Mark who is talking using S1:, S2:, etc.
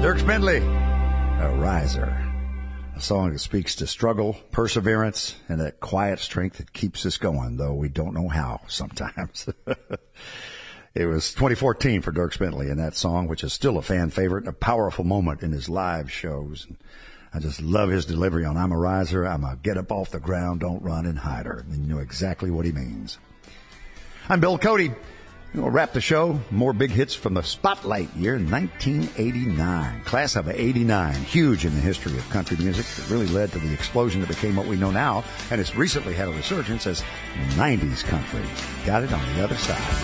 S1: Dierks Bentley, A Riser. A song that speaks to struggle, perseverance, and that quiet strength that keeps us going, though we don't know how sometimes. It was 2014 for Dierks Bentley, and that song, which is still a fan favorite, a powerful moment in his live shows. I just love his delivery on I'm a riser, I'm a get up off the ground, don't run and hide her. And you know exactly what he means. I'm Bill Cody. We'll wrap the show. More big hits from the Spotlight year, 1989. Class of 89. Huge in the history of country music. It really led to the explosion that became what we know now. And it's recently had a resurgence as 90s country. Got it on the other side.